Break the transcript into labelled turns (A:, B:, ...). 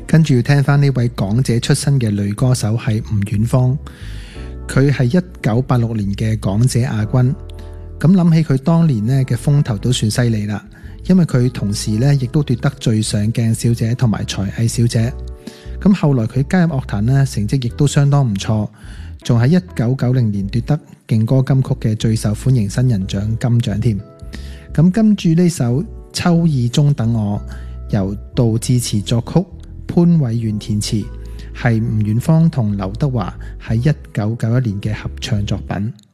A: 跟住要聽翻呢位港姐出身嘅女歌手係吳婉芳，佢係1986年嘅港姐亞軍。咁諗起佢當年呢嘅風頭都算犀利啦，因為佢同時呢亦都奪得最上鏡小姐同埋才藝小姐。咁後來佢加入樂壇呢，成績亦都相當唔錯，仲喺1990年奪得勁歌金曲嘅最受歡迎新人獎金獎添。咁跟住呢首《秋意中等我》，由杜自持作曲，潘偉源填詞，係吳婉芳同劉德華喺1991年嘅合唱作品。